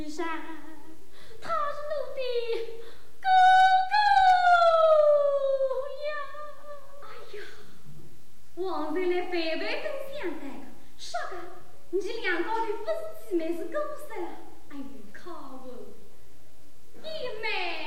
山，他是我的哥哥呀！ 哎呀，王才来白白跟相待的，说个，你两个的不是姊妹是公司了，哎呦，靠我，你妹。